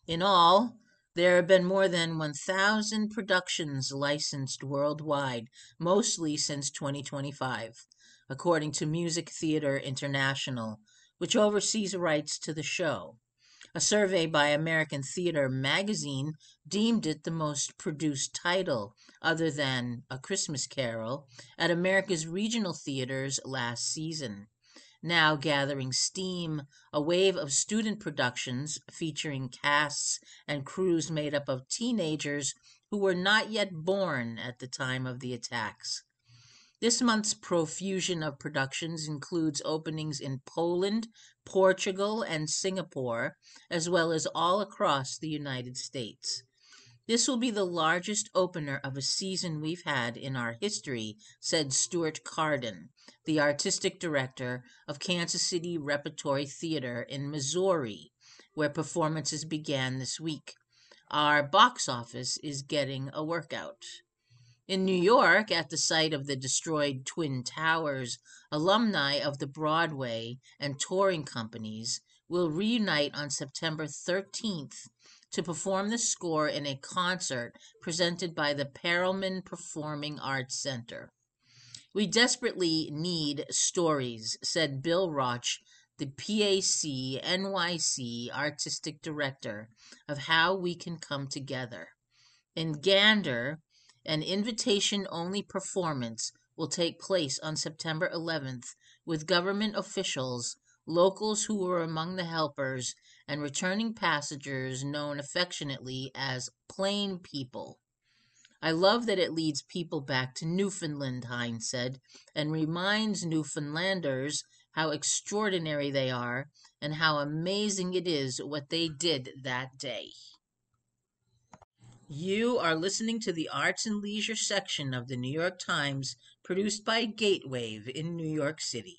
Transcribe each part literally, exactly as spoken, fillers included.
In all, there have been more than one thousand productions licensed worldwide, mostly since twenty twenty-five, according to Music Theatre International, which oversees rights to the show. A survey by American Theater Magazine deemed it the most produced title, other than A Christmas Carol, at America's regional theaters last season. Now gathering steam, a wave of student productions featuring casts and crews made up of teenagers who were not yet born at the time of the attacks. This month's profusion of productions includes openings in Poland, Portugal, and Singapore, as well as all across the United States. This will be the largest opener of a season we've had in our history, said Stuart Carden, the artistic director of Kansas City Repertory Theater in Missouri, where performances began this week. Our box office is getting a workout. In New York, at the site of the destroyed Twin Towers, alumni of the Broadway and touring companies will reunite on September thirteenth to perform the score in a concert presented by the Perelman Performing Arts Center. We desperately need stories, said Bill Roch, the P A C N Y C artistic director, of how we can come together. In Gander, an invitation only performance will take place on September eleventh with government officials, locals who were among the helpers, and returning passengers known affectionately as Plain People. I love that it leads people back to Newfoundland, Hines said, and reminds Newfoundlanders how extraordinary they are and how amazing it is what they did that day. You are listening to the Arts and Leisure section of the New York Times, produced by Gatewave in New York City.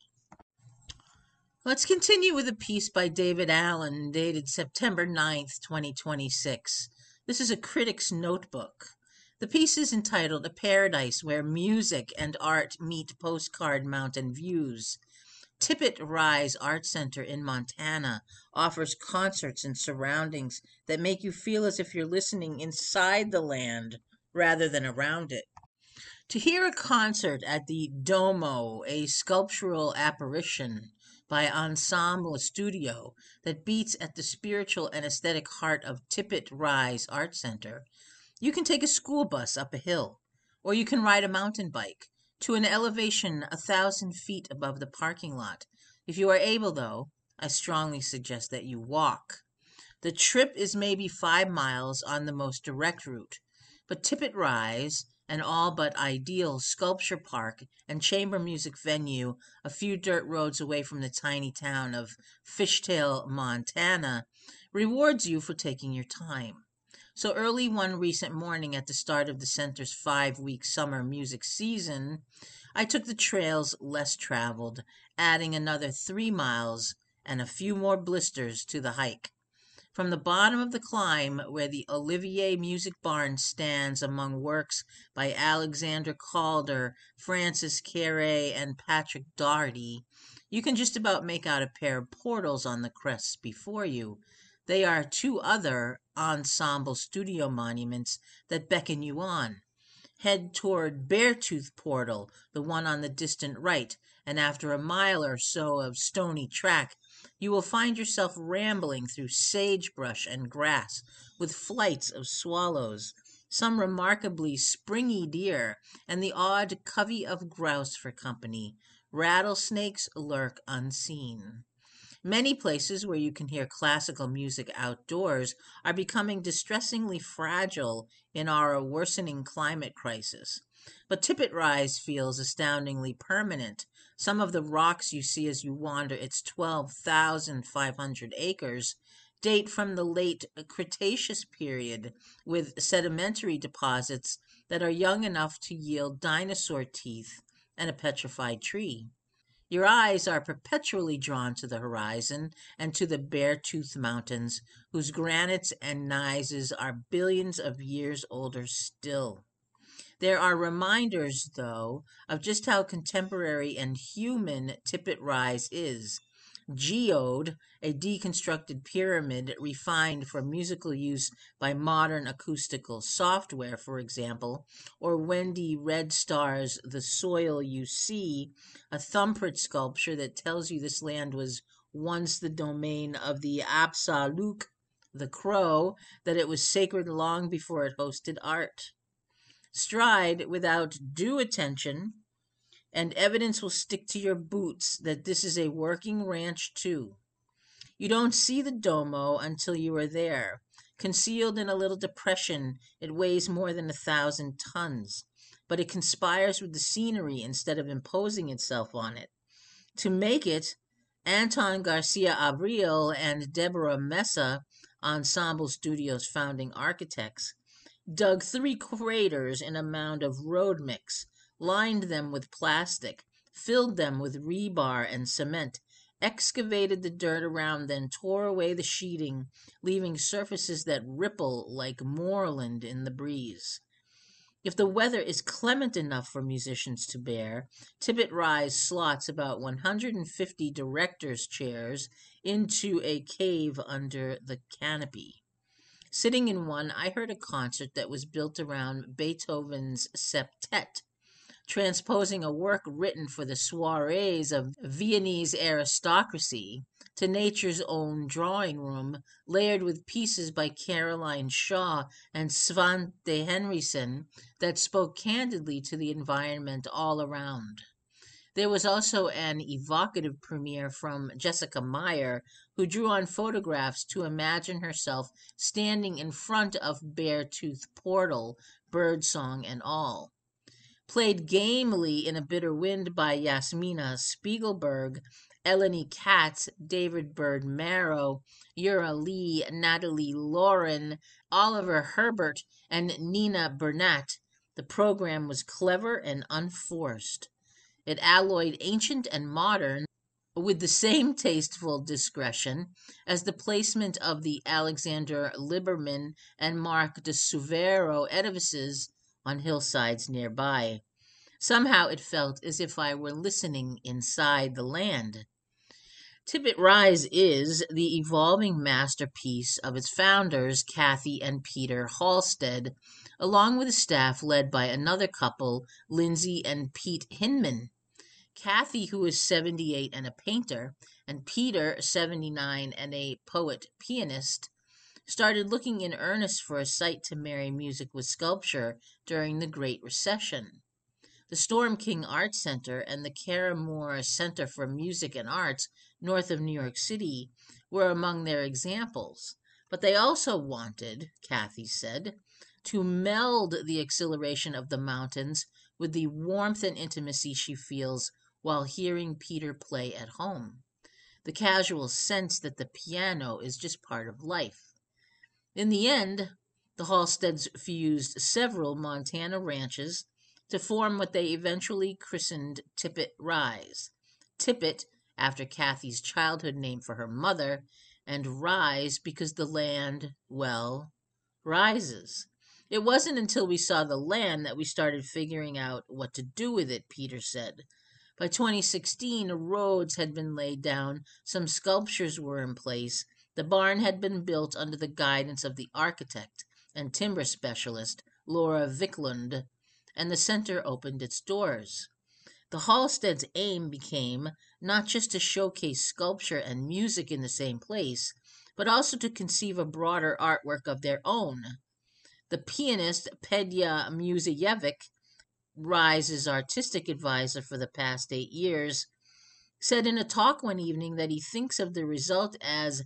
Let's continue with a piece by David Allen dated September ninth, twenty twenty-six. This is a critic's notebook. The piece is entitled A Paradise Where Music and Art Meet Postcard Mountain Views. Tippet Rise Art Center in Montana offers concerts and surroundings that make you feel as if you're listening inside the land rather than around it. To hear a concert at the Domo, a sculptural apparition by Ensemble Studio that beats at the spiritual and aesthetic heart of Tippet Rise Art Center, you can take a school bus up a hill, or you can ride a mountain bike to an elevation a thousand feet above the parking lot. If you are able, though, I strongly suggest that you walk. The trip is maybe five miles on the most direct route, but Tippet Rise, an all but ideal sculpture park and chamber music venue a few dirt roads away from the tiny town of Fishtail, Montana, rewards you for taking your time. So early one recent morning at the start of the center's five week summer music season, I took the trails less traveled, adding another three miles and a few more blisters to the hike. From the bottom of the climb, where the Olivier Music Barn stands among works by Alexander Calder, Francis Carey, and Patrick Doherty, you can just about make out a pair of portals on the crests before you. They are two other Ensemble Studio monuments that beckon you on. Head toward Beartooth Portal, the one on the distant right, and after a mile or so of stony track, you will find yourself rambling through sagebrush and grass with flights of swallows, some remarkably springy deer, and the odd covey of grouse for company. Rattlesnakes lurk unseen. Many places where you can hear classical music outdoors are becoming distressingly fragile in our worsening climate crisis. But Tippet Rise feels astoundingly permanent. Some of the rocks you see as you wander its twelve thousand five hundred acres date from the late Cretaceous period, with sedimentary deposits that are young enough to yield dinosaur teeth and a petrified tree. Your eyes are perpetually drawn to the horizon and to the Beartooth Mountains, whose granites and gneisses are billions of years older still. There are reminders, though, of just how contemporary and human Tippet Rise is. geode, a deconstructed pyramid refined for musical use by modern acoustical software, for example, or Wendy Red Star's The Soil You See, a thumbprint sculpture that tells you this land was once the domain of the Apsaluk, the crow, that it was sacred long before it hosted art. Stride without due attention, and evidence will stick to your boots that this is a working ranch too. You don't see the domo until you are there. Concealed in a little depression, it weighs more than a thousand tons, but it conspires with the scenery instead of imposing itself on it. To make it, Anton Garcia Abril and Deborah Mesa, Ensemble Studios' founding architects, dug three craters in a mound of road mix, lined them with plastic, filled them with rebar and cement, excavated the dirt around, then tore away the sheeting, leaving surfaces that ripple like moorland in the breeze. If the weather is clement enough for musicians to bear, Tippett Rise slots about one hundred fifty directors' chairs into a cave under the canopy. Sitting in one, I heard a concert that was built around Beethoven's septet, transposing a work written for the soirees of Viennese aristocracy to nature's own drawing room, layered with pieces by Caroline Shaw and Svante Henriksen that spoke candidly to the environment all around. There was also an evocative premiere from Jessica Meyer, who drew on photographs to imagine herself standing in front of Beartooth Portal, birdsong and all. Played gamely in a bitter wind by Yasmina Spiegelberg, Eleni Katz, David Bird Marrow, Yura Lee, Natalie Lauren, Oliver Herbert, and Nina Burnett. The program was clever and unforced. It alloyed ancient and modern with the same tasteful discretion as the placement of the Alexander Liberman and Mark de Suvero edifices on hillsides nearby. Somehow it felt as if I were listening inside the land. Tippett Rise is the evolving masterpiece of its founders, Kathy and Peter Halstead, along with a staff led by another couple, Lindsay and Pete Hinman. Kathy, who is seventy-eight and a painter, and Peter, seventy-nine and a poet-pianist, started looking in earnest for a site to marry music with sculpture during the Great Recession. The Storm King Art Center and the Caramore Center for Music and Arts north of New York City were among their examples, but they also wanted, Kathy said, to meld the exhilaration of the mountains with the warmth and intimacy she feels while hearing Peter play at home, the casual sense that the piano is just part of life. In the end, the Halsteads fused several Montana ranches to form what they eventually christened Tippett Rise. Tippett, after Kathy's childhood name for her mother, and Rise because the land, well, rises. It wasn't until we saw the land that we started figuring out what to do with it, Peter said. By twenty sixteen, roads had been laid down, some sculptures were in place, the barn had been built under the guidance of the architect and timber specialist, Laura Viklund, and the center opened its doors. The Halsteads' aim became not just to showcase sculpture and music in the same place, but also to conceive a broader artwork of their own. The pianist Pedya Musayevic, Rise's artistic advisor for the past eight years, said in a talk one evening that he thinks of the result as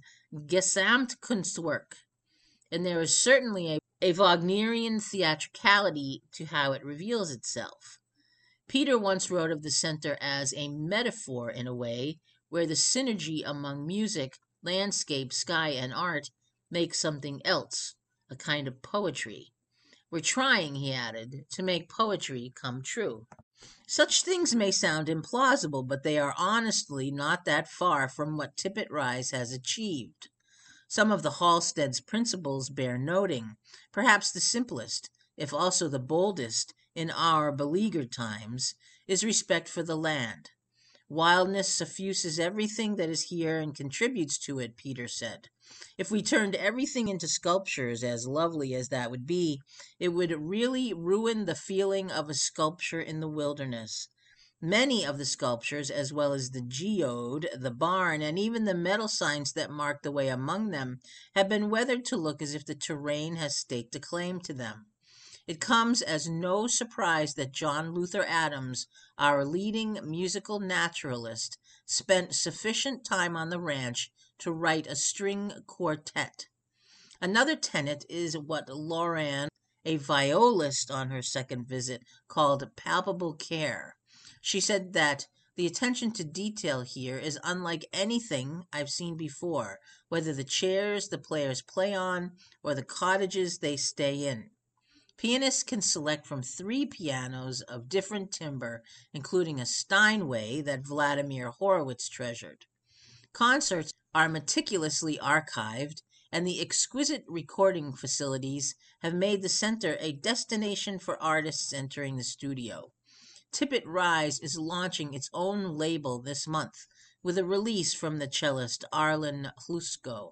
Gesamtkunstwerk, and there is certainly a, a Wagnerian theatricality to how it reveals itself. Peter once wrote of the center as a metaphor in a way, where the synergy among music, landscape, sky, and art makes something else, a kind of poetry. We're trying, he added, to make poetry come true. Such things may sound implausible, but they are honestly not that far from what Tippett Rise has achieved. Some of the Halsteads' principles bear noting, perhaps the simplest, if also the boldest, in our beleaguered times, is respect for the land. Wildness suffuses everything that is here and contributes to it, Peter said. If we turned everything into sculptures, as lovely as that would be, it would really ruin the feeling of a sculpture in the wilderness. Many of the sculptures, as well as the geode, the barn, and even the metal signs that mark the way among them, have been weathered to look as if the terrain has staked a claim to them. It comes as no surprise that John Luther Adams, our leading musical naturalist, spent sufficient time on the ranch to write a string quartet. Another tenet is what Lauren, a violist on her second visit, called palpable care. She said that the attention to detail here is unlike anything I've seen before, whether the chairs the players play on or the cottages they stay in. Pianists can select from three pianos of different timber, including a Steinway that Vladimir Horowitz treasured. Concerts are meticulously archived, and the exquisite recording facilities have made the center a destination for artists entering the studio. Tippett Rise is launching its own label this month, with a release from the cellist Arlen Hlusko.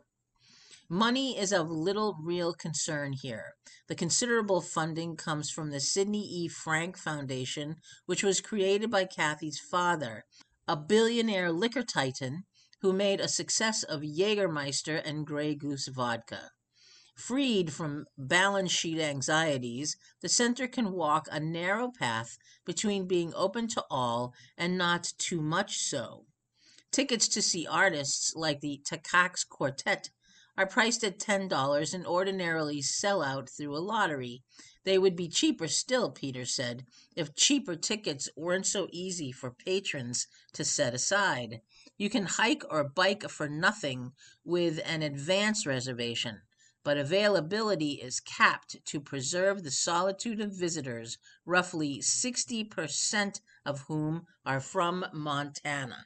Money is of little real concern here. The considerable funding comes from the Sidney E. Frank Foundation, which was created by Kathy's father, a billionaire liquor titan who made a success of Jägermeister and Grey Goose vodka. Freed from balance sheet anxieties, the center can walk a narrow path between being open to all and not too much so. Tickets to see artists like the Takacs Quartet are priced at ten dollars and ordinarily sell out through a lottery. They would be cheaper still, Peter said, if cheaper tickets weren't so easy for patrons to set aside. You can hike or bike for nothing with an advance reservation, but availability is capped to preserve the solitude of visitors, roughly sixty percent of whom are from Montana.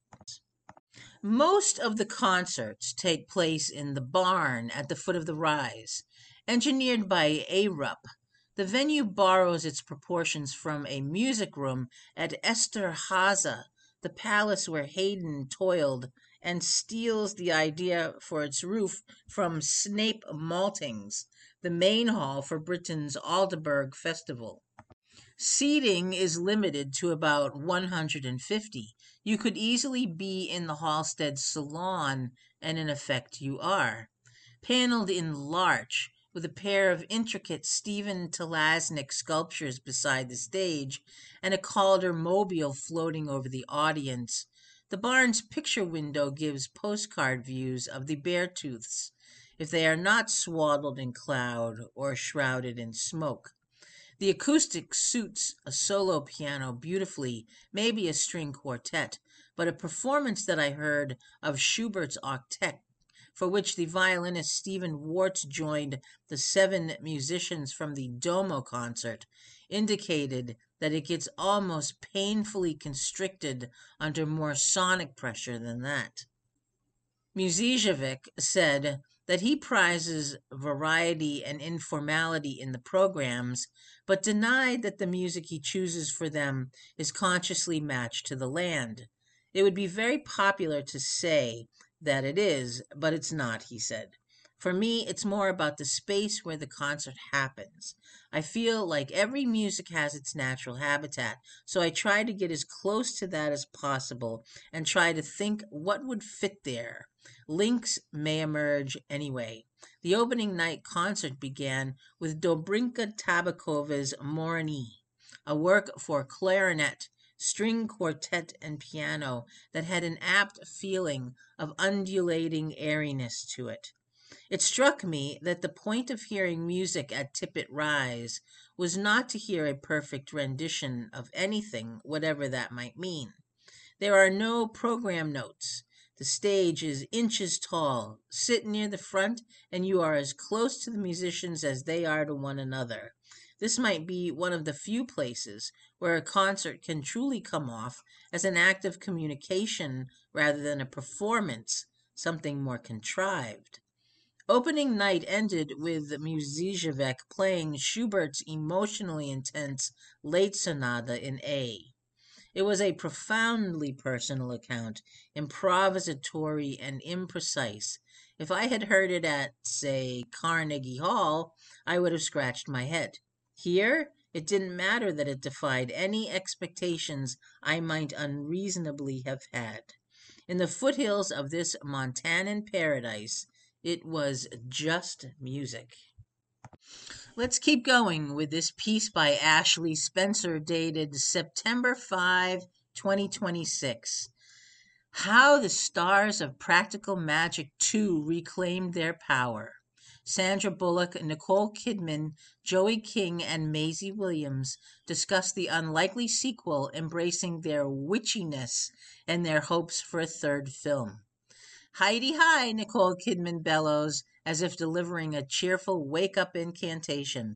Most of the concerts take place in the barn at the foot of the rise. Engineered by Arup, the venue borrows its proportions from a music room at Esterhazy, the palace where Haydn toiled, and steals the idea for its roof from Snape Maltings, the main hall for Britain's Aldeburgh Festival. Seating is limited to about one hundred fifty. You could easily be in the Halstead salon, and in effect you are. Paneled in larch, with a pair of intricate Stephen Talasnik sculptures beside the stage, and a Calder mobile floating over the audience, the barn's picture window gives postcard views of the Beartooths, if they are not swaddled in cloud or shrouded in smoke. The acoustic suits a solo piano beautifully, maybe a string quartet, but a performance that I heard of Schubert's octet, for which the violinist Stephen Wartz joined the seven musicians from the Domo concert, indicated that it gets almost painfully constricted under more sonic pressure than that. Muzijevic said that he prizes variety and informality in the programs, but denied that the music he chooses for them is consciously matched to the land. It would be very popular to say that it is, but it's not, he said. For me, it's more about the space where the concert happens. I feel like every music has its natural habitat, so I try to get as close to that as possible and try to think what would fit there. Links may emerge anyway. The opening night concert began with Dobrinka Tabakova's Morny, a work for clarinet, string quartet, and piano that had an apt feeling of undulating airiness to it. It struck me that the point of hearing music at Tippett Rise was not to hear a perfect rendition of anything, whatever that might mean. There are no program notes. The stage is inches tall. Sit near the front, and you are as close to the musicians as they are to one another. This might be one of the few places where a concert can truly come off as an act of communication rather than a performance, something more contrived. Opening night ended with Muzijevic playing Schubert's emotionally intense Late Sonata in A. It was a profoundly personal account, improvisatory and imprecise. If I had heard it at, say, Carnegie Hall, I would have scratched my head. Here, it didn't matter that it defied any expectations I might unreasonably have had. In the foothills of this Montanan paradise, it was just music. Let's keep going with this piece by Ashley Spencer dated September fifth, twenty twenty-six. How the Stars of Practical Magic two Reclaimed Their Power. Sandra Bullock, Nicole Kidman, Joey King, and Maisie Williams discuss the unlikely sequel embracing their witchiness and their hopes for a third film. Heidi hi, Nicole Kidman bellows, as if delivering a cheerful wake-up incantation.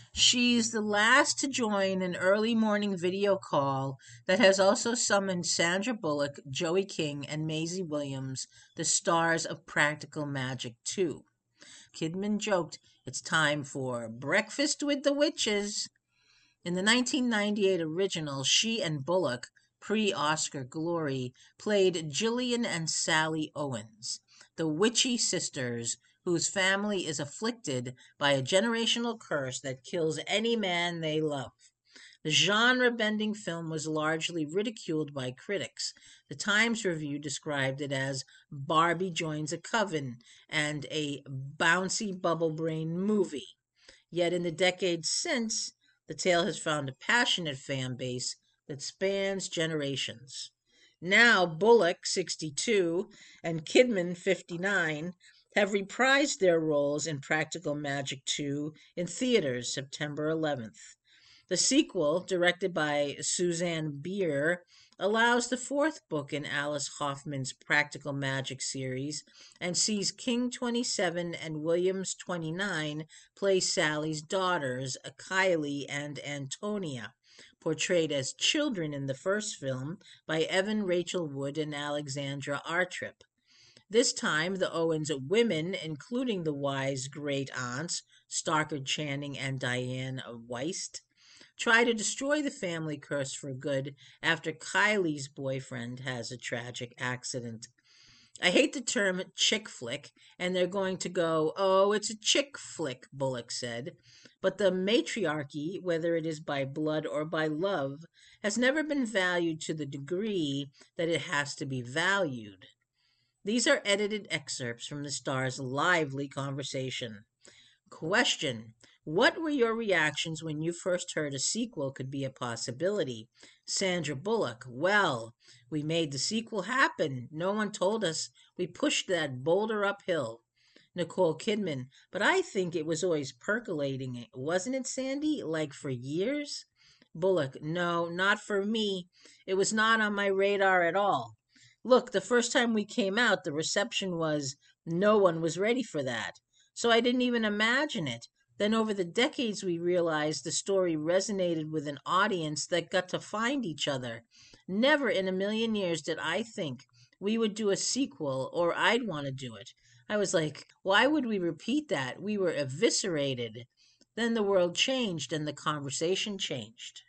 She's the last to join an early morning video call that has also summoned Sandra Bullock, Joey King, and Maisie Williams, the stars of Practical Magic two. Kidman joked, "It's time for breakfast with the witches." In the nineteen ninety-eight original, she and Bullock, pre-Oscar glory, played Gillian and Sally Owens, the witchy sisters whose family is afflicted by a generational curse that kills any man they love. The genre-bending film was largely ridiculed by critics. The Times Review described it as Barbie joins a coven and a bouncy bubble brain movie. Yet in the decades since, the tale has found a passionate fan base that spans generations. Now Bullock, sixty-two, and Kidman, fifty-nine, have reprised their roles in Practical Magic two in theaters September eleventh. The sequel, directed by Suzanne Bier, allows the fourth book in Alice Hoffman's Practical Magic series and sees King twenty-seven and Williams twenty-nine play Sally's daughters, Kylie and Antonia, portrayed as children in the first film by Evan Rachel Wood and Alexandra Artrip. This time, the Owens women, including the wise great-aunts, Stockard Channing and Diane Weist, try to destroy the family curse for good after Kylie's boyfriend has a tragic accident. I hate the term chick flick, and they're going to go, "Oh, it's a chick flick," Bullock said. But the matriarchy, whether it is by blood or by love, has never been valued to the degree that it has to be valued. These are edited excerpts from the stars' lively conversation. Question: what were your reactions when you first heard a sequel could be a possibility? Sandra Bullock: well, we made the sequel happen. No one told us. We pushed that boulder uphill. Nicole Kidman: but I think it was always percolating, wasn't it, Sandy? Like for years? Bullock: no, not for me. It was not on my radar at all. Look, the first time we came out, the reception was, no one was ready for that. So I didn't even imagine it. Then over the decades, we realized the story resonated with an audience that got to find each other. Never in a million years did I think we would do a sequel or I'd want to do it. I was like, why would we repeat that? We were eviscerated. Then the world changed and the conversation changed.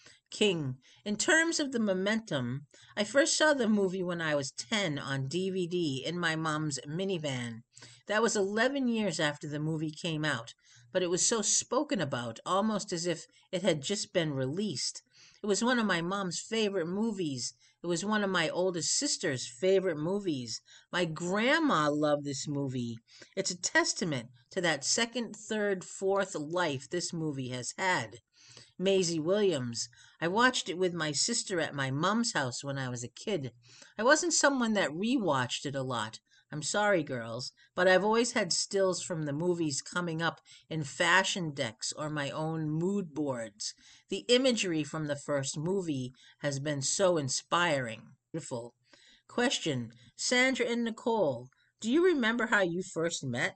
King: in terms of the momentum, I first saw the movie when I was ten on D V D in my mom's minivan. That was eleven years after the movie came out, but it was so spoken about, almost as if it had just been released. It was one of my mom's favorite movies. It was one of my oldest sister's favorite movies. My grandma loved this movie. It's a testament to that second, third, fourth life this movie has had. Maisie Williams: I watched it with my sister at my mom's house when I was a kid. I wasn't someone that rewatched it a lot. I'm sorry, girls, but I've always had stills from the movies coming up in fashion decks or my own mood boards. The imagery from the first movie has been so inspiring. Beautiful. Question: Sandra and Nicole, do you remember how you first met?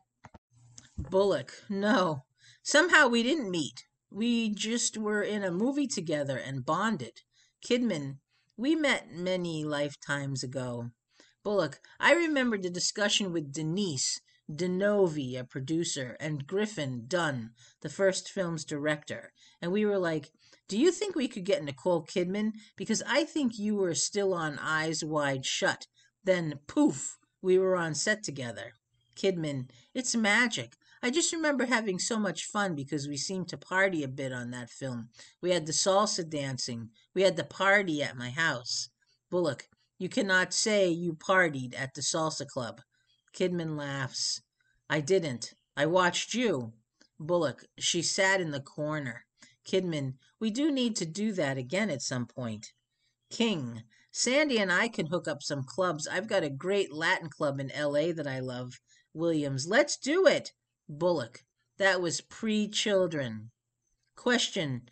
Bullock: no. Somehow we didn't meet. We just were in a movie together and bonded. Kidman: we met many lifetimes ago. Bullock: I remember the discussion with Denise DeNovi, a producer, and Griffin Dunn, the first film's director, and we were like, Do you think we could get Nicole Kidman? Because I think you were still on Eyes Wide Shut. Then, poof, we were on set together. Kidman, it's magic. I just remember having so much fun because we seemed to party a bit on that film. We had the salsa dancing. We had the party at my house. Bullock, you cannot say you partied at the salsa club. Kidman laughs. I didn't. I watched you. Bullock, she sat in the corner. Kidman, we do need to do that again at some point. King, Sandy and I can hook up some clubs. I've got a great Latin club in L A that I love. Williams, let's do it. Bullock, that was pre-children. Question,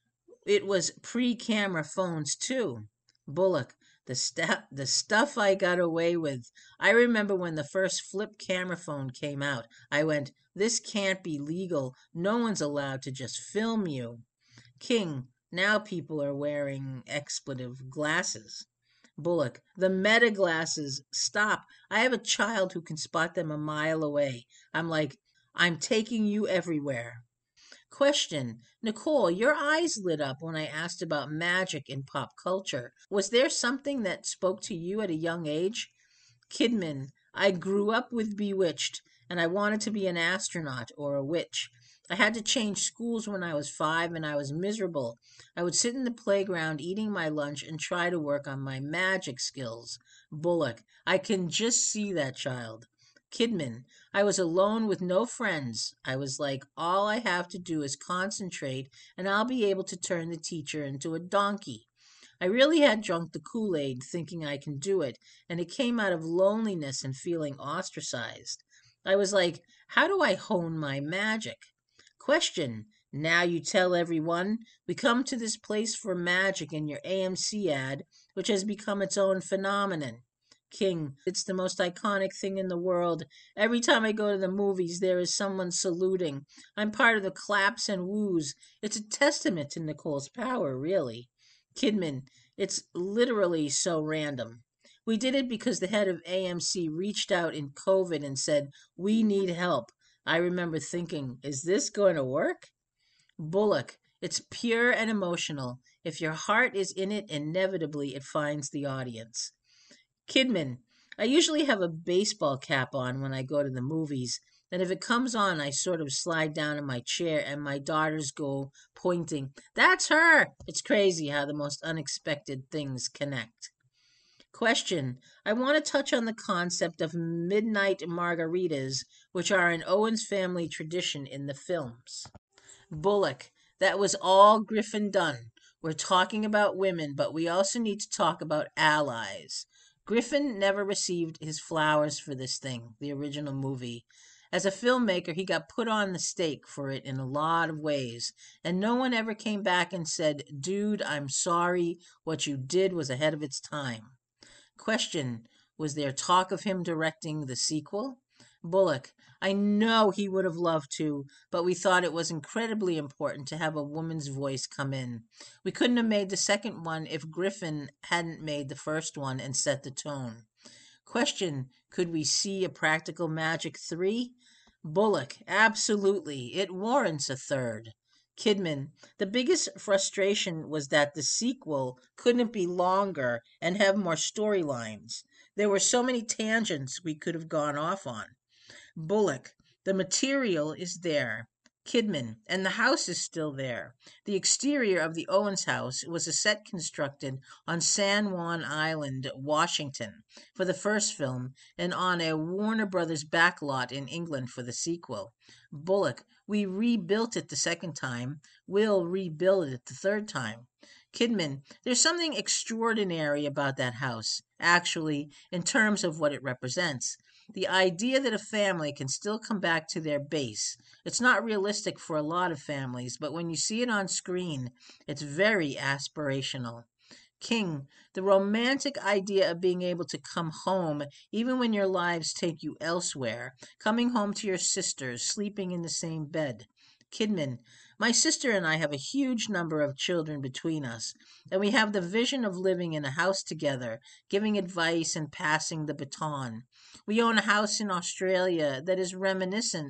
it was pre-camera phones too. Bullock, the stu- the stuff I got away with. I remember when the first flip camera phone came out. I went, this can't be legal. No one's allowed to just film you. King, now people are wearing expletive glasses. Bullock, the meta glasses. Stop. I have a child who can spot them a mile away. I'm like, I'm taking you everywhere. Question, Nicole, your eyes lit up when I asked about magic in pop culture. Was there something that spoke to you at a young age? Kidman, I grew up with Bewitched, and I wanted to be an astronaut or a witch. I had to change schools when I was five, and I was miserable. I would sit in the playground eating my lunch and try to work on my magic skills. Bullock, I can just see that child. Kidman, I was alone with no friends. I was like, all I have to do is concentrate, and I'll be able to turn the teacher into a donkey. I really had drunk the Kool-Aid thinking I can do it, and it came out of loneliness and feeling ostracized. I was like, how do I hone my magic? Question, now you tell everyone. We come to this place for magic in your A M C ad, which has become its own phenomenon. King, it's the most iconic thing in the world. Every time I go to the movies, there is someone saluting. I'm part of the claps and woos. It's a testament to Nicole's power, really. Kidman, it's literally so random. We did it because the head of A M C reached out in COVID and said, we need help. I remember thinking, is this going to work? Bullock, it's pure and emotional. If your heart is in it, inevitably it finds the audience. Kidman, I usually have a baseball cap on when I go to the movies, and if it comes on, I sort of slide down in my chair and my daughters go pointing, that's her! It's crazy how the most unexpected things connect. Question, I want to touch on the concept of midnight margaritas, which are an Owens family tradition in the films. Bullock, that was all Griffin done. We're talking about women, but we also need to talk about allies. Griffin never received his flowers for this thing, the original movie. As a filmmaker, he got put on the stake for it in a lot of ways, and no one ever came back and said, dude, I'm sorry, what you did was ahead of its time. Question, was there talk of him directing the sequel? Bullock, I know he would have loved to, but we thought it was incredibly important to have a woman's voice come in. We couldn't have made the second one if Griffin hadn't made the first one and set the tone. Question, could we see a Practical Magic three? Bullock, absolutely. It warrants a third. Kidman, the biggest frustration was that the sequel couldn't be longer and have more storylines. There were so many tangents we could have gone off on. Bullock, the material is there. Kidman, and the house is still there. The exterior of the Owens house was a set constructed on San Juan Island, Washington, for the first film, and on a Warner Brothers backlot in England for the sequel. Bullock, we rebuilt it the second time. We'll rebuild it the third time. Kidman, there's something extraordinary about that house, actually, in terms of what it represents. The idea that a family can still come back to their base. It's not realistic for a lot of families, but when you see it on screen, it's very aspirational. King, the romantic idea of being able to come home even when your lives take you elsewhere, coming home to your sisters, sleeping in the same bed. Kidman, my sister and I have a huge number of children between us, and we have the vision of living in a house together, giving advice and passing the baton. We own a house in Australia that is reminiscent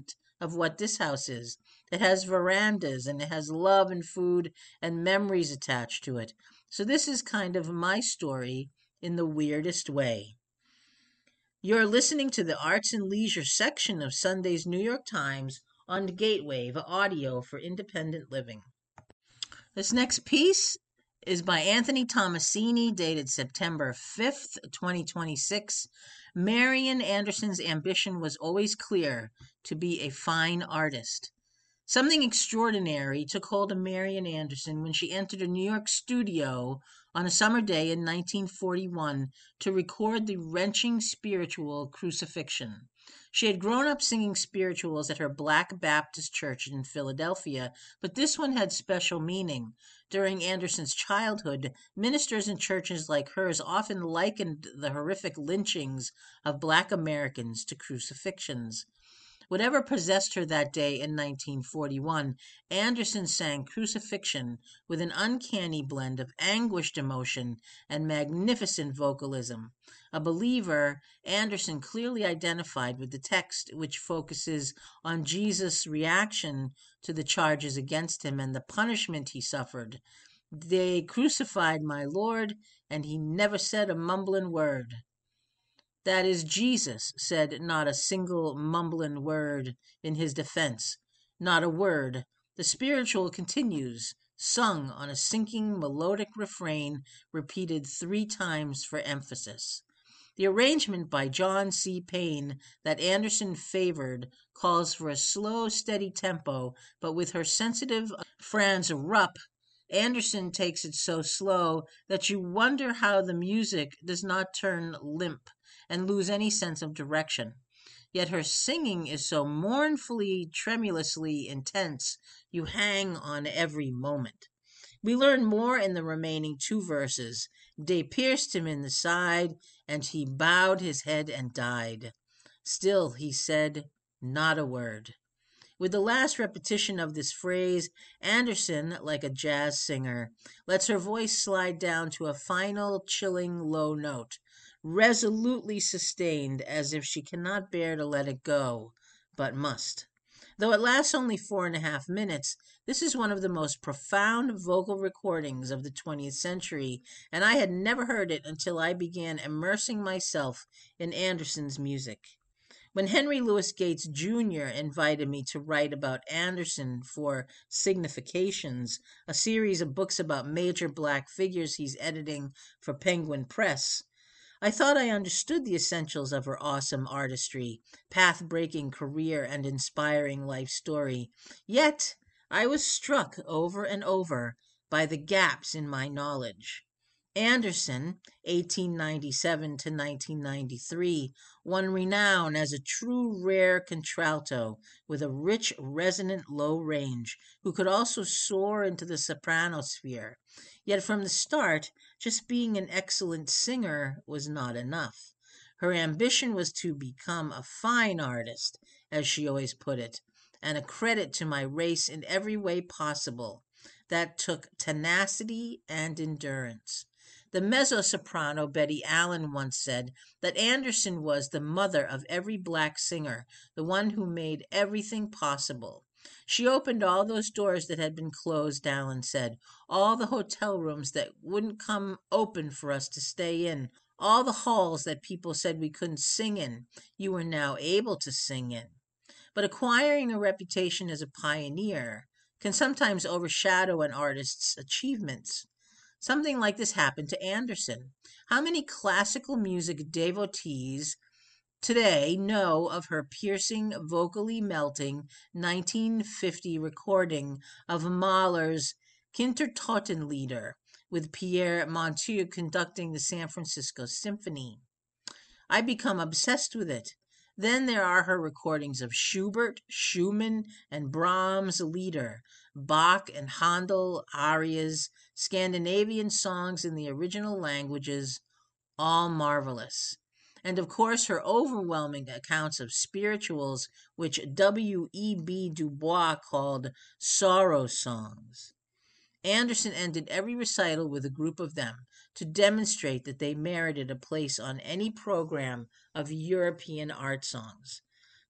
of what this house is. It has verandas and it has love and food and memories attached to it. So this is kind of my story in the weirdest way. You're listening to the Arts and Leisure section of Sunday's New York Times on Gatewave Audio for Independent Living. This next piece is by Anthony Tomasini, dated September fifth, twenty twenty-six. Marian Anderson's ambition was always clear: to be a fine artist. Something extraordinary took hold of Marian Anderson when she entered a New York studio on a summer day in nineteen forty-one to record the wrenching spiritual Crucifixion. She had grown up singing spirituals at her Black Baptist church in Philadelphia, but this one had special meaning. During Anderson's childhood, ministers in churches like hers often likened the horrific lynchings of Black Americans to crucifixions. Whatever possessed her that day in nineteen forty-one, Anderson sang Crucifixion with an uncanny blend of anguished emotion and magnificent vocalism. A believer, Anderson clearly identified with the text, which focuses on Jesus' reaction to the charges against him and the punishment he suffered. They crucified my Lord, and he never said a mumbling word. That is, Jesus said not a single mumbling word in his defense, not a word. The spiritual continues, sung on a sinking melodic refrain repeated three times for emphasis. The arrangement by John C. Payne that Anderson favored calls for a slow, steady tempo, but with her sensitive Franz Rupp, Anderson takes it so slow that you wonder how the music does not turn limp and lose any sense of direction. Yet her singing is so mournfully, tremulously intense, you hang on every moment. We learn more in the remaining two verses. They pierced him in the side, and he bowed his head and died. Still he said not a word. With the last repetition of this phrase, Anderson, like a jazz singer, lets her voice slide down to a final, chilling low note, resolutely sustained as if she cannot bear to let it go, but must. Though it lasts only four and a half minutes, this is one of the most profound vocal recordings of the twentieth century, and I had never heard it until I began immersing myself in Anderson's music. When Henry Louis Gates Junior invited me to write about Anderson for Significations, a series of books about major Black figures he's editing for Penguin Press, I thought I understood the essentials of her awesome artistry, path-breaking career, and inspiring life story. Yet, I was struck over and over by the gaps in my knowledge. Anderson, eighteen ninety-seven to nineteen ninety-three, won renown as a true rare contralto with a rich, resonant low range, who could also soar into the soprano sphere. Yet from the start, just being an excellent singer was not enough. Her ambition was to become a fine artist, as she always put it, and a credit to my race in every way possible. That took tenacity and endurance. The mezzo-soprano Betty Allen once said that Anderson was the mother of every Black singer, the one who made everything possible. She opened all those doors that had been closed, Allen said, all the hotel rooms that wouldn't come open for us to stay in, all the halls that people said we couldn't sing in, you were now able to sing in. But acquiring a reputation as a pioneer can sometimes overshadow an artist's achievements. Something like this happened to Anderson. How many classical music devotees today know of her piercing, vocally melting nineteen fifty recording of Mahler's Kindertotenlieder, with Pierre Monteux conducting the San Francisco Symphony? I become obsessed with it. Then there are her recordings of Schubert, Schumann, and Brahms' Lieder, Bach and Handel arias, Scandinavian songs in the original languages, all marvelous. And of course her overwhelming accounts of spirituals, which W E B Du Bois called sorrow songs. Anderson ended every recital with a group of them to demonstrate that they merited a place on any program of European art songs.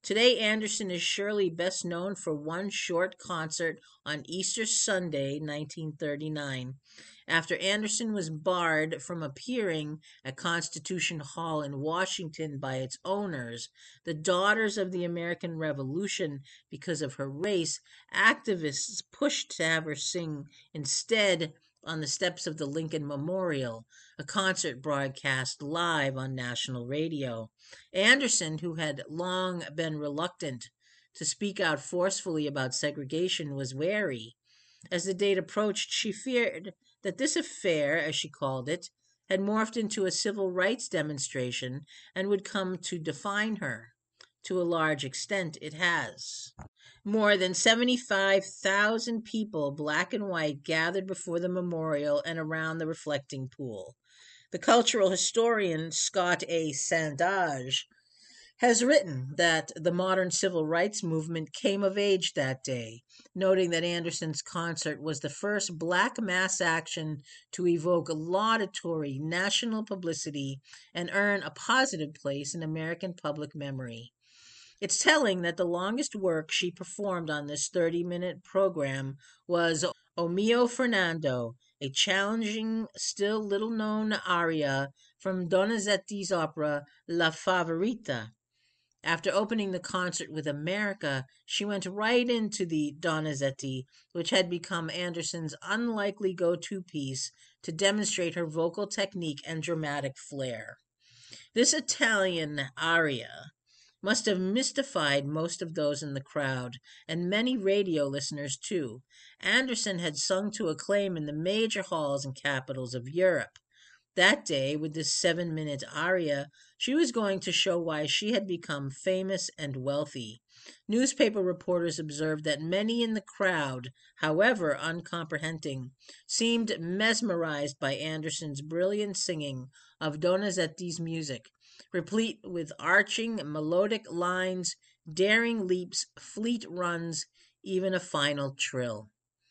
Today, Anderson is surely best known for one short concert on Easter Sunday, nineteen thirty-nine. After Anderson was barred from appearing at Constitution Hall in Washington by its owners, the Daughters of the American Revolution, because of her race, activists pushed to have her sing instead on the steps of the Lincoln Memorial, a concert broadcast live on national radio. Anderson, who had long been reluctant to speak out forcefully about segregation, was wary. As the date approached, she feared that this affair, as she called it, had morphed into a civil rights demonstration and would come to define her. To a large extent, it has. More than seventy-five thousand people, black and white, gathered before the memorial and around the reflecting pool. The cultural historian Scott A. Sandage has written that the modern civil rights movement came of age that day, noting that Anderson's concert was the first black mass action to evoke laudatory national publicity and earn a positive place in American public memory. It's telling that the longest work she performed on this thirty-minute program was O Mio Fernando, a challenging, still little-known aria from Donizetti's opera La Favorita. After opening the concert with America, she went right into the Donizetti, which had become Anderson's unlikely go-to piece to demonstrate her vocal technique and dramatic flair. This Italian aria must have mystified most of those in the crowd, and many radio listeners too. Anderson had sung to acclaim in the major halls and capitals of Europe. That day, with this seven-minute aria, she was going to show why she had become famous and wealthy. Newspaper reporters observed that many in the crowd, however uncomprehending, seemed mesmerized by Anderson's brilliant singing of Donizetti's music, replete with arching, melodic lines, daring leaps, fleet runs, even a final trill.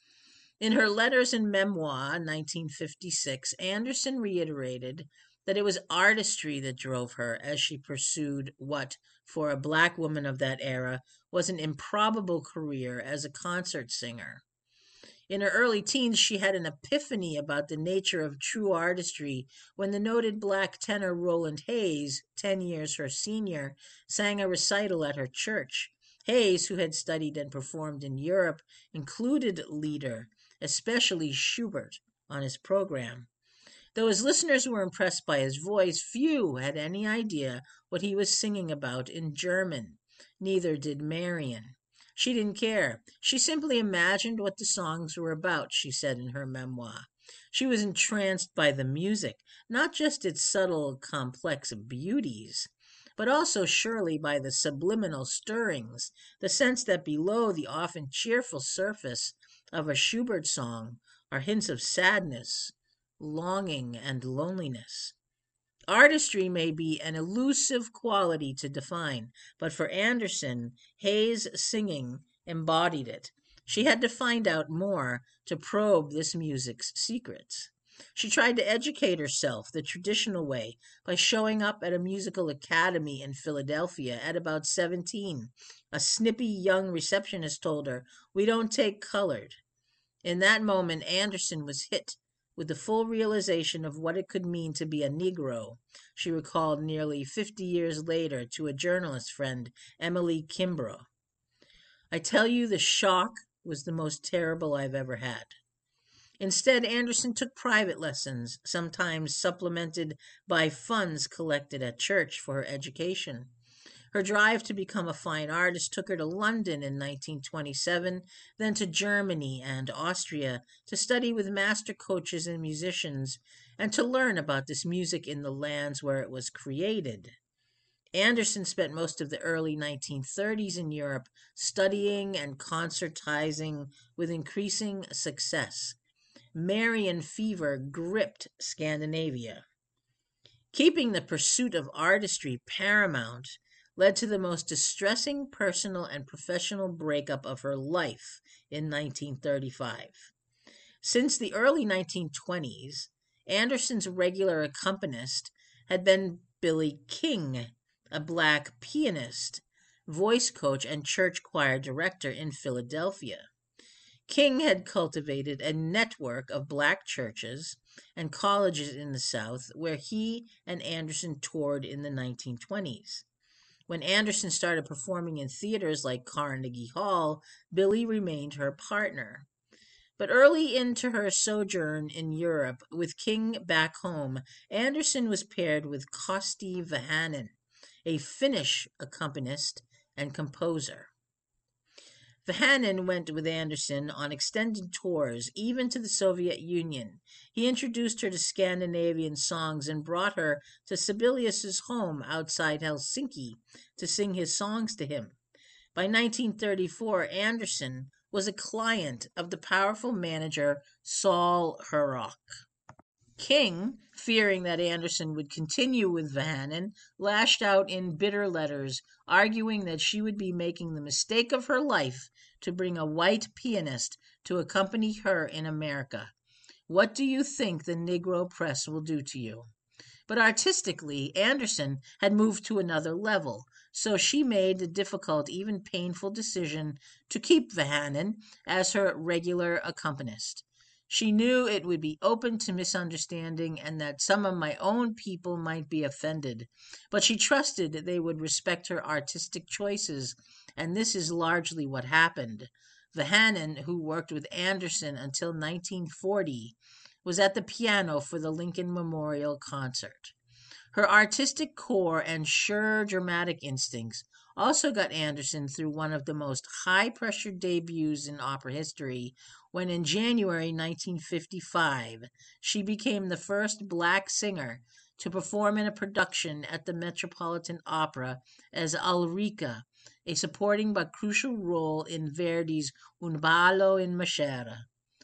In her Letters and Memoir, nineteen fifty-six, Anderson reiterated that it was artistry that drove her as she pursued what, for a black woman of that era, was an improbable career as a concert singer. In her early teens, she had an epiphany about the nature of true artistry when the noted black tenor Roland Hayes, ten years her senior, sang a recital at her church. Hayes, who had studied and performed in Europe, included Lieder, especially Schubert, on his program. Though his listeners were impressed by his voice, few had any idea what he was singing about in German. Neither did Marion. She didn't care. She simply imagined what the songs were about, she said in her memoir. She was entranced by the music, not just its subtle, complex beauties, but also surely by the subliminal stirrings, the sense that below the often cheerful surface of a Schubert song are hints of sadness, longing, and loneliness. Artistry may be an elusive quality to define, but for Anderson, Hayes' singing embodied it. She had to find out more to probe this music's secrets. She tried to educate herself the traditional way by showing up at a musical academy in Philadelphia at about seventeen. A snippy young receptionist told her, "We don't take colored." In that moment, Anderson was hit with the full realization of what it could mean to be a Negro, she recalled nearly fifty years later to a journalist friend, Emily Kimbrough. "I tell you, the shock was the most terrible I've ever had." Instead, Anderson took private lessons, sometimes supplemented by funds collected at church for her education. Her drive to become a fine artist took her to London in nineteen twenty-seven, then to Germany and Austria to study with master coaches and musicians, and to learn about this music in the lands where it was created. Anderson spent most of the early nineteen thirties in Europe studying and concertizing with increasing success. Marian fever gripped Scandinavia. Keeping the pursuit of artistry paramount led to the most distressing personal and professional breakup of her life in nineteen thirty-five. Since the early nineteen twenties, Anderson's regular accompanist had been Billy King, a black pianist, voice coach, and church choir director in Philadelphia. King had cultivated a network of black churches and colleges in the South where he and Anderson toured in the nineteen twenties. When Anderson started performing in theaters like Carnegie Hall, Billie remained her partner. But early into her sojourn in Europe, with King back home, Anderson was paired with Kosti Vahanen, a Finnish accompanist and composer. Vahanen went with Anderson on extended tours, even to the Soviet Union. He introduced her to Scandinavian songs and brought her to Sibelius's home outside Helsinki to sing his songs to him. By nineteen thirty-four, Anderson was a client of the powerful manager Saul Herrock. King, fearing that Anderson would continue with Vahanen, lashed out in bitter letters, arguing that she would be making the mistake of her life to bring a white pianist to accompany her in America. What do you think the Negro press will do to you? But artistically, Anderson had moved to another level, so she made the difficult, even painful decision to keep Vahanen as her regular accompanist. She knew it would be open to misunderstanding and that some of my own people might be offended, but she trusted they would respect her artistic choices, and this is largely what happened. Vahanen, who worked with Anderson until nineteen forty, was at the piano for the Lincoln Memorial Concert. Her artistic core and sure dramatic instincts also got Anderson through one of the most high-pressure debuts in opera history, when in January nineteen fifty-five she became the first black singer to perform in a production at the Metropolitan Opera as Ulrica, a supporting but crucial role in Verdi's Un ballo in Maschera.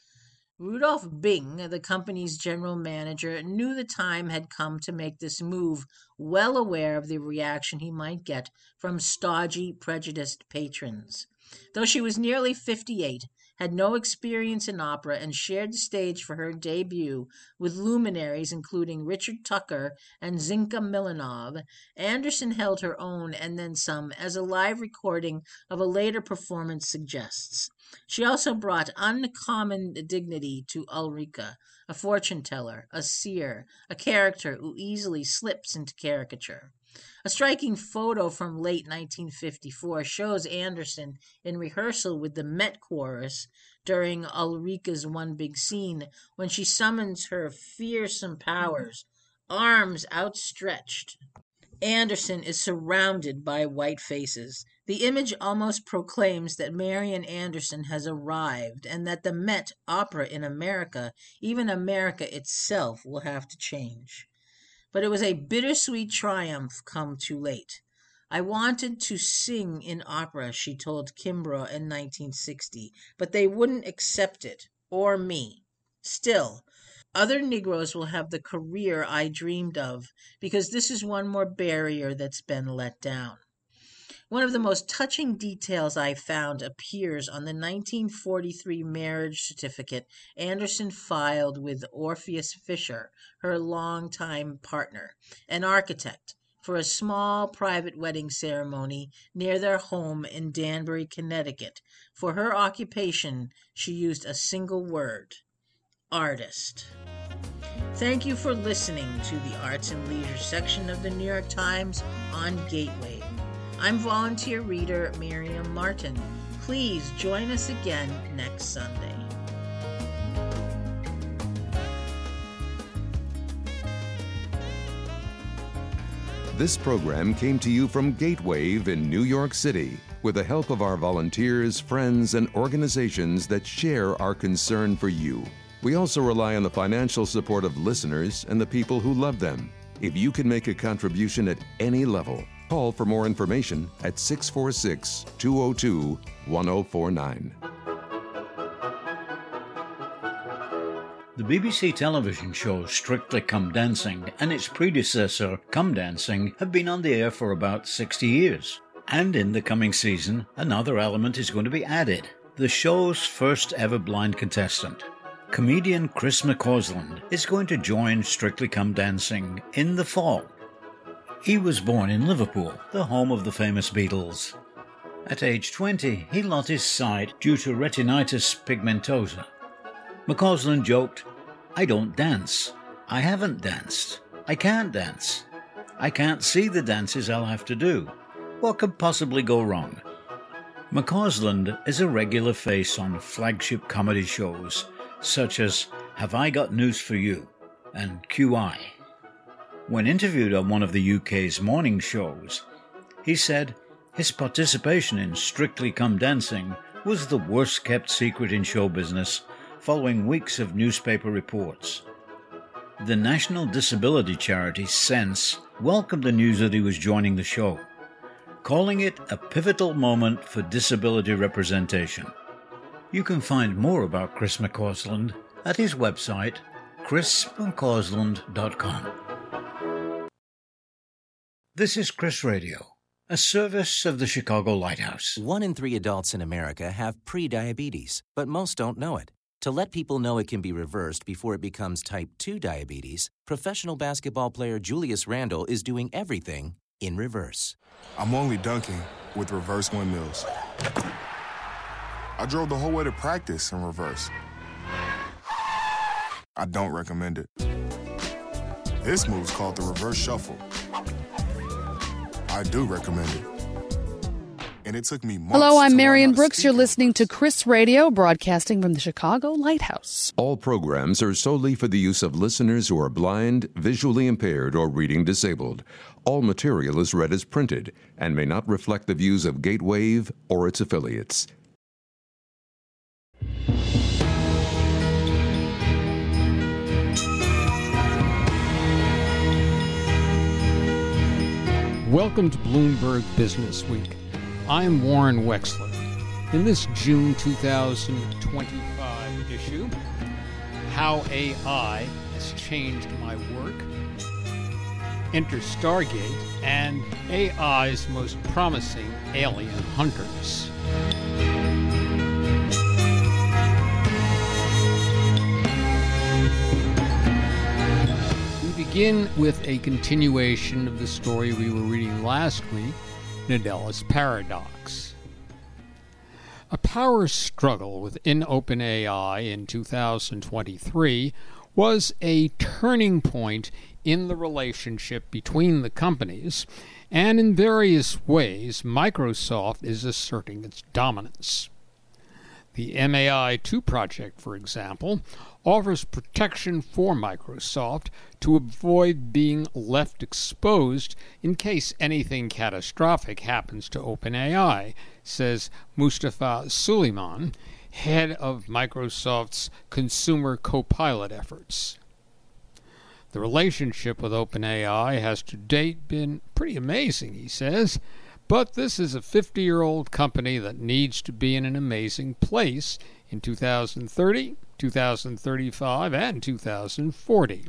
Rudolph Bing, the company's general manager, knew the time had come to make this move, well aware of the reaction he might get from stodgy, prejudiced patrons. Though she was nearly fifty-eight, had no experience in opera, and shared the stage for her debut with luminaries including Richard Tucker and Zinka Milanov, Anderson held her own and then some, as a live recording of a later performance suggests. She also brought uncommon dignity to Ulrica, a fortune-teller, a seer, a character who easily slips into caricature. A striking photo from late nineteen fifty-four shows Anderson in rehearsal with the Met Chorus during Ulrica's one big scene, when she summons her fearsome powers, arms outstretched. Anderson is surrounded by white faces. The image almost proclaims that Marian Anderson has arrived and that the Met Opera in America, even America itself, will have to change. But it was a bittersweet triumph come too late. I wanted to sing in opera, she told Kimbrough in nineteen sixty, but they wouldn't accept it, or me. Still, other Negroes will have the career I dreamed of, because this is one more barrier that's been let down. One of the most touching details I found appears on the nineteen forty-three marriage certificate Anderson filed with Orpheus Fisher, her longtime partner, an architect, for a small private wedding ceremony near their home in Danbury, Connecticut. For her occupation, she used a single word: artist. Thank you for listening to the Arts and Leisure section of the New York Times on Gateway. I'm volunteer reader Miriam Martin. Please join us again next Sunday. This program came to you from Gatewave in New York City with the help of our volunteers, friends, and organizations that share our concern for you. We also rely on the financial support of listeners and the people who love them. If you can make a contribution at any level, call for more information at six four six, two zero two, one zero four nine. The B B C television show Strictly Come Dancing and its predecessor Come Dancing have been on the air for about sixty years. And in the coming season, another element is going to be added: the show's first ever blind contestant. Comedian Chris McCausland is going to join Strictly Come Dancing in the fall. He was born in Liverpool, the home of the famous Beatles. At age twenty, he lost his sight due to retinitis pigmentosa. McCausland joked, "I don't dance. I haven't danced. I can't dance. I can't see the dances I'll have to do. What could possibly go wrong?" McCausland is a regular face on flagship comedy shows such as Have I Got News for You and Q I. When interviewed on one of the U K's morning shows, he said his participation in Strictly Come Dancing was the worst-kept secret in show business, following weeks of newspaper reports. The national disability charity Sense welcomed the news that he was joining the show, calling it a pivotal moment for disability representation. You can find more about Chris McCausland at his website, chris mccausland dot com. This is Chris Radio, a service of the Chicago Lighthouse. One in three adults in America have pre-diabetes, but most don't know it. To let people know it can be reversed before it becomes type two diabetes, professional basketball player Julius Randle is doing everything in reverse. I'm only dunking with reverse windmills. I drove the whole way to practice in reverse. I don't recommend it. This move's called the reverse shuffle. I do recommend it. And it took me months. Hello, I'm to learn Marion how to Brooks. speak You're it. listening to Chris Radio, broadcasting from the Chicago Lighthouse. All programs are solely for the use of listeners who are blind, visually impaired, or reading disabled. All material is read as printed and may not reflect the views of Gatewave or its affiliates. Welcome to Bloomberg Business Week. I'm Warren Wexler. In this June two thousand twenty-five issue, How A I Has Changed My Work, Enter Stargate, and A I's Most Promising Alien Hunters. We begin with a continuation of the story we were reading last week, Nadella's Paradox. A power struggle within OpenAI in two thousand twenty-three was a turning point in the relationship between the companies, and in various ways Microsoft is asserting its dominance. The M A I two project, for example, offers protection for Microsoft to avoid being left exposed in case anything catastrophic happens to OpenAI, says Mustafa Suleyman, head of Microsoft's consumer Copilot efforts. The relationship with OpenAI has to date been pretty amazing, he says, but this is a fifty-year-old company that needs to be in an amazing place in two thousand thirty, two thousand thirty-five, and two thousand forty.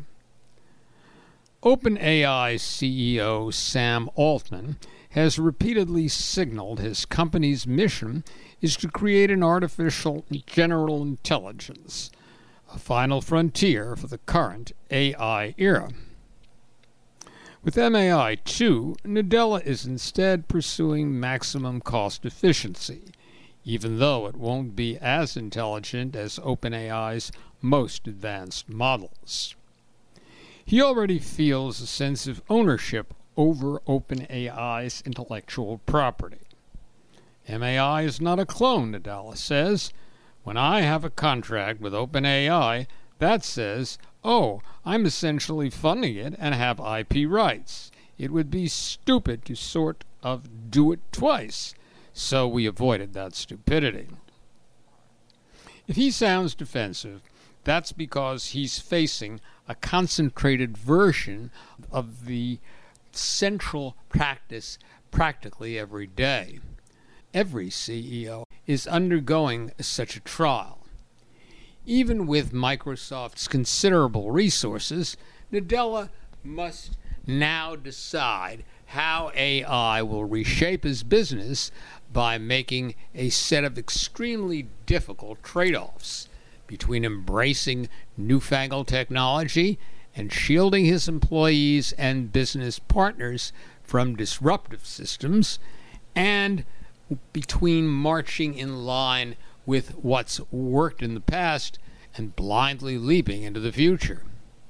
OpenAI's C E O Sam Altman has repeatedly signaled his company's mission is to create an artificial general intelligence, a final frontier for the current A I era. With M A I two, Nadella is instead pursuing maximum cost efficiency, even though it won't be as intelligent as OpenAI's most advanced models. He already feels a sense of ownership over OpenAI's intellectual property. M A I is not a clone, Nadella says. When I have a contract with OpenAI, that says, oh, I'm essentially funding it and have I P rights. It would be stupid to sort of do it twice. So we avoided that stupidity. If he sounds defensive, that's because he's facing a concentrated version of the central practice practically every day. Every C E O is undergoing such a trial. Even with Microsoft's considerable resources, Nadella must now decide how A I will reshape his business by making a set of extremely difficult trade-offs between embracing newfangled technology and shielding his employees and business partners from disruptive systems, and between marching in line with what's worked in the past and blindly leaping into the future.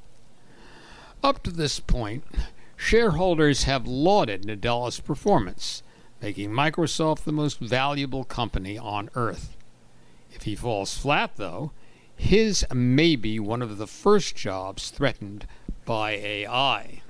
Up to this point, shareholders have lauded Nadella's performance, making Microsoft the most valuable company on Earth. If he falls flat, though, his may be one of the first jobs threatened by A I.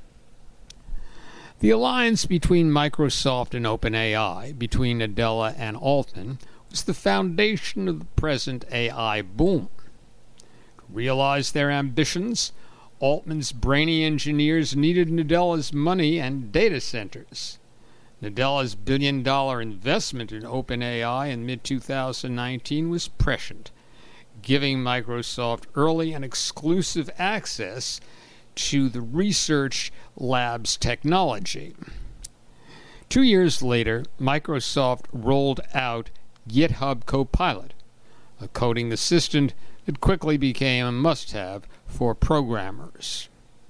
The alliance between Microsoft and OpenAI, between Nadella and Altman, was the foundation of the present A I boom. To realize their ambitions, Altman's brainy engineers needed Nadella's money and data centers. Nadella's billion-dollar investment in OpenAI in mid twenty nineteen was prescient, giving Microsoft early and exclusive access to the research lab's technology. Two years later, Microsoft rolled out GitHub Copilot, a coding assistant that quickly became a must-have for programmers.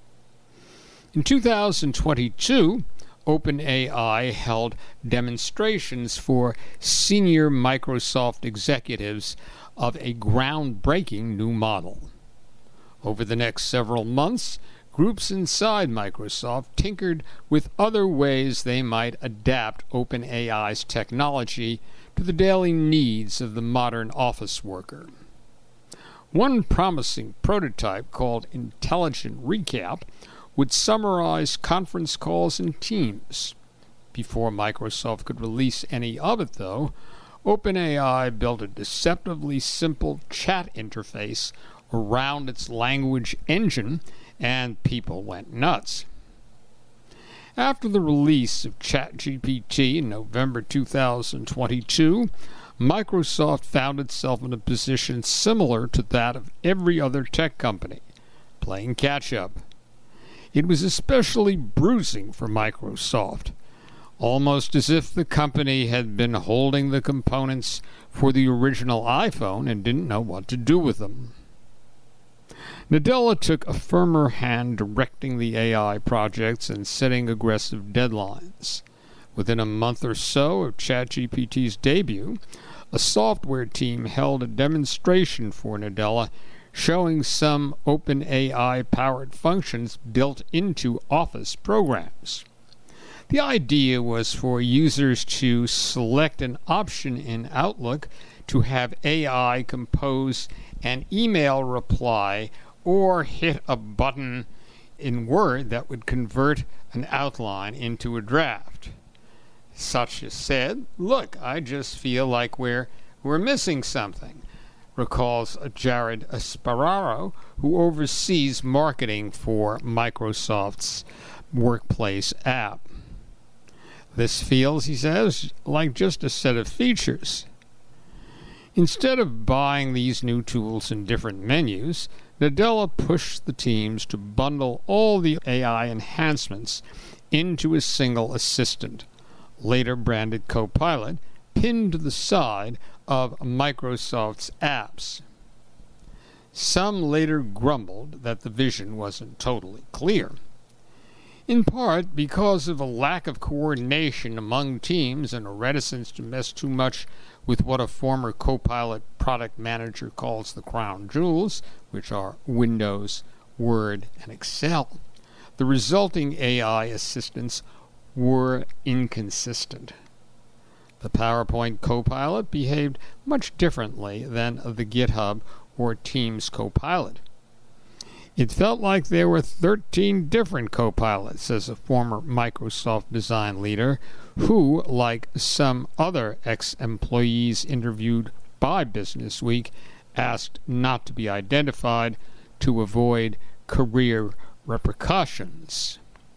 In two thousand twenty-two, OpenAI held demonstrations for senior Microsoft executives of a groundbreaking new model. Over the next several months, groups inside Microsoft tinkered with other ways they might adapt OpenAI's technology to the daily needs of the modern office worker. One promising prototype, called Intelligent Recap, would summarize conference calls in Teams. Before Microsoft could release any of it, though, OpenAI built a deceptively simple chat interface around its language engine, and people went nuts. After the release of ChatGPT in November two thousand twenty-two, Microsoft found itself in a position similar to that of every other tech company, playing catch-up. It was especially bruising for Microsoft, almost as if the company had been holding the components for the original iPhone and didn't know what to do with them. Nadella took a firmer hand directing the A I projects and setting aggressive deadlines. Within a month or so of ChatGPT's debut, a software team held a demonstration for Nadella showing some OpenAI-powered functions built into Office programs. The idea was for users to select an option in Outlook to have A I compose an email reply or hit a button in Word that would convert an outline into a draft. Such as said, "Look, I just feel like we're we're missing something," recalls Jared Spararo, who oversees marketing for Microsoft's Workplace app. This feels, he says, like just a set of features. Instead of buying these new tools in different menus, Nadella pushed the teams to bundle all the A I enhancements into a single assistant, later branded Copilot, pinned to the side of Microsoft's apps. Some later grumbled that the vision wasn't totally clear, in part because of a lack of coordination among teams and a reticence to mess too much with what a former Copilot product manager calls the crown jewels, which are Windows, Word, and Excel. The resulting A I assistants were inconsistent. The PowerPoint Copilot behaved much differently than the GitHub or Teams Copilot. It felt like there were thirteen different Copilots, says a former Microsoft design leader who, like some other ex-employees interviewed by Business Week, asked not to be identified to avoid career repercussions.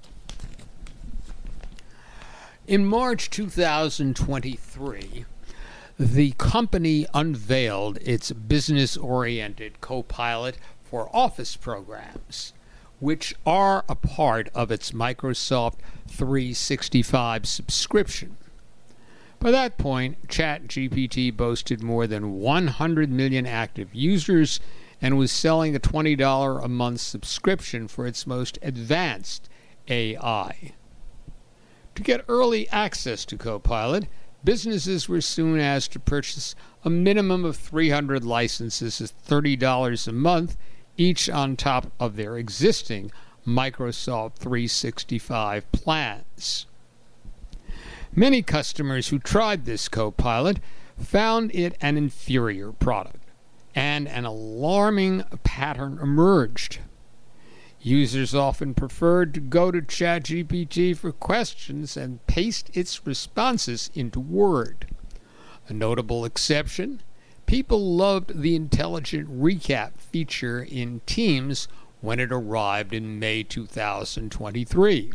In March two thousand twenty-three, the company unveiled its business-oriented Copilot for Office programs, which are a part of its Microsoft three sixty-five subscription. By that point, ChatGPT boasted more than one hundred million active users and was selling a twenty dollars a month subscription for its most advanced A I. To get early access to Copilot, businesses were soon asked to purchase a minimum of three hundred licenses at thirty dollars a month, each on top of their existing Microsoft three sixty-five plans. Many customers who tried this Copilot found it an inferior product, and an alarming pattern emerged. Users often preferred to go to ChatGPT for questions and paste its responses into Word. A notable exception, people loved the intelligent recap feature in Teams when it arrived in May two thousand twenty-three.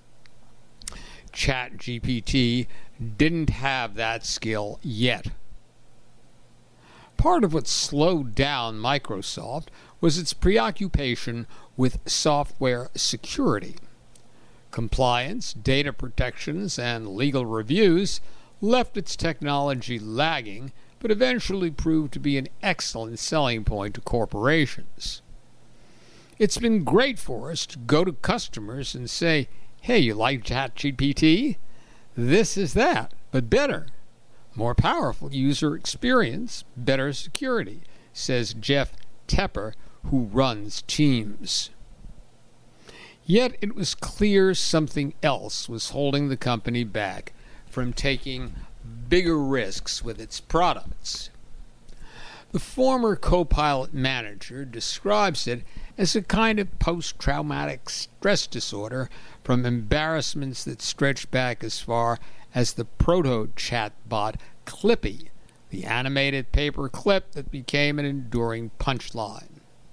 ChatGPT didn't have that skill yet. Part of what slowed down Microsoft was its preoccupation with software security. Compliance, data protections, and legal reviews left its technology lagging, but eventually proved to be an excellent selling point to corporations. It's been great for us to go to customers and say, hey, you like ChatGPT? This is that, but better. More powerful user experience, better security, says Jeff Tepper, who runs Teams. Yet it was clear something else was holding the company back from taking bigger risks with its products. The former Copilot manager describes it as a kind of post-traumatic stress disorder from embarrassments that stretch back as far as the proto-chatbot Clippy, the animated paper clip that became an enduring punchline.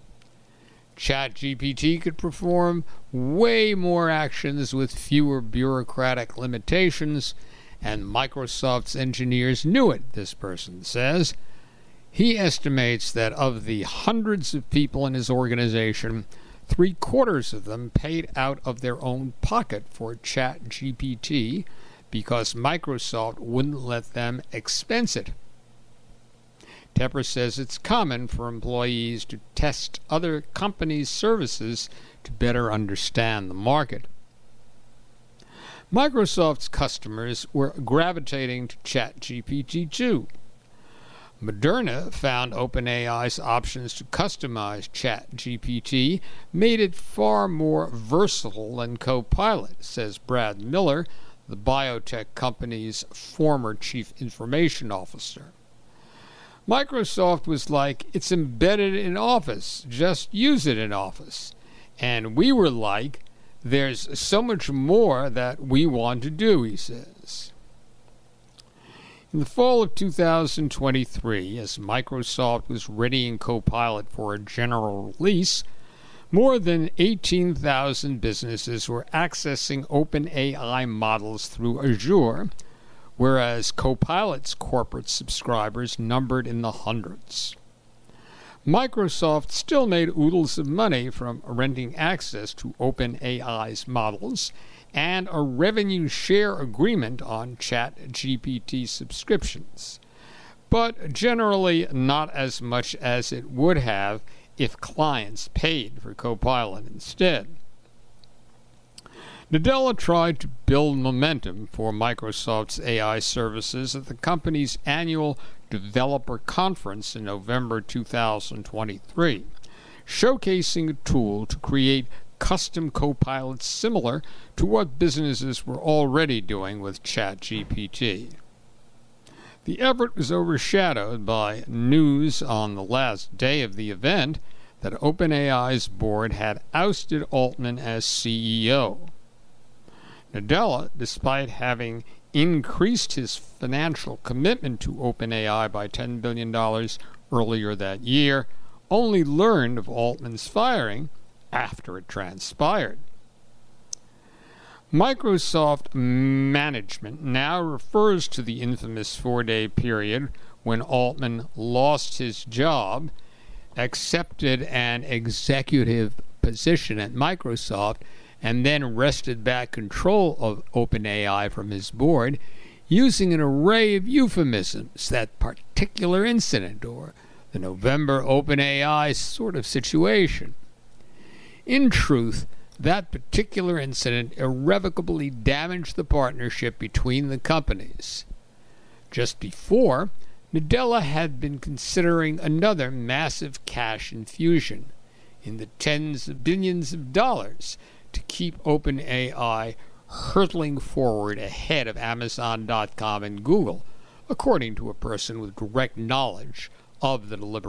ChatGPT could perform way more actions with fewer bureaucratic limitations, and Microsoft's engineers knew it, this person says. He estimates that of the hundreds of people in his organization, three-quarters of them paid out of their own pocket for ChatGPT because Microsoft wouldn't let them expense it. Tepper says it's common for employees to test other companies' services to better understand the market. Microsoft's customers were gravitating to ChatGPT too. Moderna found OpenAI's options to customize ChatGPT made it far more versatile than Copilot, says Brad Miller, the biotech company's former chief information officer. Microsoft was like, it's embedded in Office, just use it in Office. And we were like, there's so much more that we want to do, he says. In the fall of two thousand twenty-three, as Microsoft was readying Copilot for a general release, more than eighteen thousand businesses were accessing OpenAI models through Azure, whereas Copilot's corporate subscribers numbered in the hundreds. Microsoft still made oodles of money from renting access to OpenAI's models and a revenue share agreement on ChatGPT subscriptions, but generally not as much as it would have if clients paid for Copilot instead. Nadella tried to build momentum for Microsoft's A I services at the company's annual developer conference in November two thousand twenty-three, showcasing a tool to create custom Copilots similar to what businesses were already doing with ChatGPT. The effort was overshadowed by news on the last day of the event that OpenAI's board had ousted Altman as C E O. Nadella, despite having increased his financial commitment to OpenAI by ten billion dollars earlier that year, only learned of Altman's firing after it transpired. Microsoft management now refers to the infamous four-day period when Altman lost his job, accepted an executive position at Microsoft, and then wrested back control of OpenAI from his board, using an array of euphemisms, that particular incident, or the November OpenAI sort of situation. In truth, that particular incident irrevocably damaged the partnership between the companies. Just before, Nadella had been considering another massive cash infusion in the tens of billions of dollars to keep OpenAI hurtling forward ahead of Amazon dot com and Google, according to a person with direct knowledge of the deliberations.